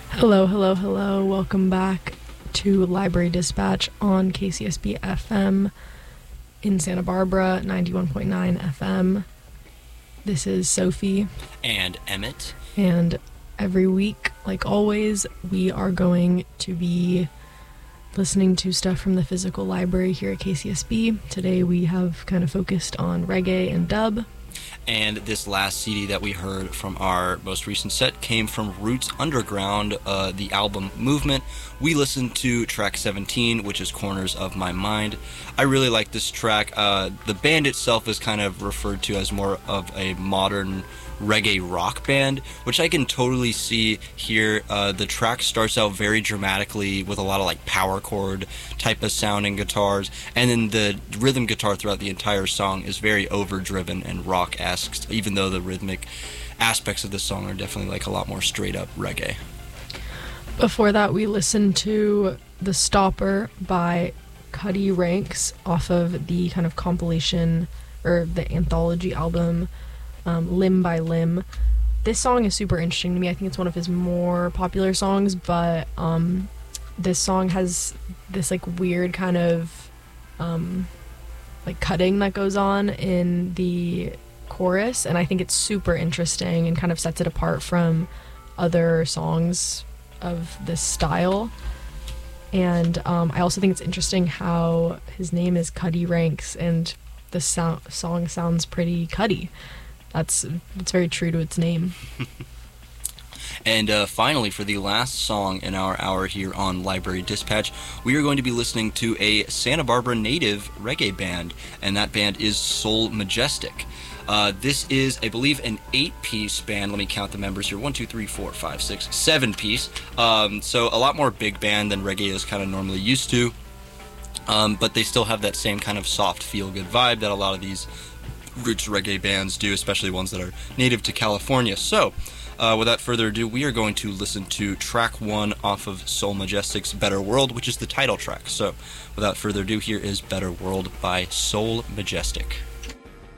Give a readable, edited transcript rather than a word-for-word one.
Hello, hello, hello. Welcome back to Library Dispatch on KCSB FM in Santa Barbara, 91.9 FM. This is Sophie. And Emmett. And every week, like always, we are going to be listening to stuff from the physical library here at KCSB. Today we have kind of focused on reggae and dub. And this last CD that we heard from our most recent set came from Roots Underground, the album Movement. We listened to track 17, which is Corners of My Mind. I really like this track. The band itself is kind of referred to as more of a modern reggae rock band, which I can totally see here. The track starts out very dramatically with a lot of like power chord type of sounding guitars, and then the rhythm guitar throughout the entire song is very overdriven and rock-esque, even though the rhythmic aspects of the song are definitely like a lot more straight up reggae. Before that, we listened to The Stopper by Cuddy Ranks off of the kind of compilation or the anthology album Limb by Limb. This song is super interesting to me. I think it's one of his more popular songs, but this song has this like weird kind of like cutting that goes on in the chorus, and I think it's super interesting and kind of sets it apart from other songs of this style. And I also think it's interesting how his name is Cuddy Ranks and the song sounds pretty Cuddy. It's very true to its name. And finally, for the last song in our hour here on Library Dispatch, we are going to be listening to a Santa Barbara native reggae band, and that band is Soul Majestic. This is, I believe, an 8-piece band. Let me count the members here. 1, 2, 3, 4, 5, 6, 7-piece. So a lot more big band than reggae is kind of normally used to. But they still have that same kind of soft, feel-good vibe that a lot of these roots reggae bands do, especially ones that are native to California. So, without further ado, we are going to listen to track 1 off of Soul Majestic's Better World, which is the title track. So, without further ado, here is Better World by Soul Majestic.